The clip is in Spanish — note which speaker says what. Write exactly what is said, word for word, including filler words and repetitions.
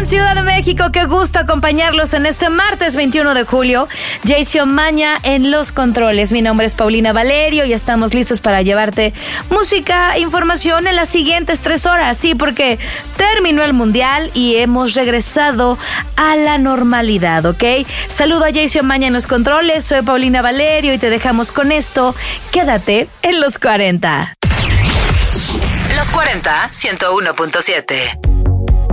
Speaker 1: Ciudad de México, qué gusto acompañarlos en este martes veintiuno de julio. Jaycee Omaña en los controles. Mi nombre es Paulina Valerio y estamos listos para llevarte música, información en las siguientes tres horas. Sí, porque terminó el Mundial y hemos regresado a la normalidad, ¿ok? Saludo a Jaycee Omaña en los controles. Soy Paulina Valerio y te dejamos con esto. Quédate en los cuarenta.
Speaker 2: Los cuarenta, ciento uno punto siete.